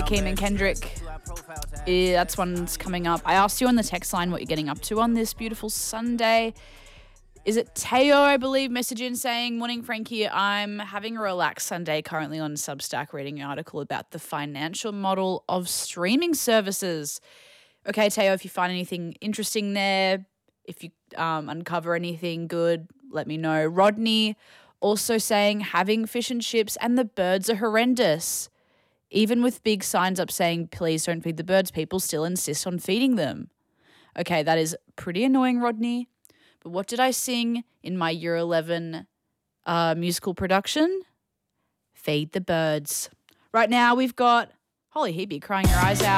Hakeem and Kendrick. Yeah, that's one's coming up. I asked you on the text line what you're getting up to on this beautiful Sunday. Is it Teo, I believe, message in saying, morning, Frankie, I'm having a relaxed Sunday currently on Substack reading an article about the financial model of streaming services. Okay, Teo, if you find anything interesting there, if you uncover anything good, let me know. Rodney also saying having fish and chips and the birds are horrendous. Even with big signs up saying, please don't feed the birds, people still insist on feeding them. Okay, that is pretty annoying, Rodney. But what did I sing in my Year 11 musical production? Feed the birds. Right now we've got Holly Hebe crying her eyes out.